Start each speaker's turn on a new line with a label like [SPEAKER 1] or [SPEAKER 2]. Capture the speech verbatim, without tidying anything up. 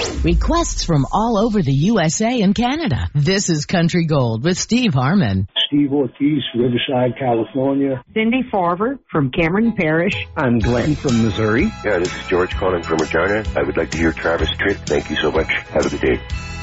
[SPEAKER 1] Requests from all over the U S A and Canada. This is Country Gold with Steve Harmon.
[SPEAKER 2] Steve Ortiz, Riverside, California.
[SPEAKER 3] Cindy Farver from Cameron Parish.
[SPEAKER 4] I'm Glenn from Missouri.
[SPEAKER 5] Yeah, this is George calling from Regina. I would like to hear Travis Tritt. Thank you so much. Have a good day.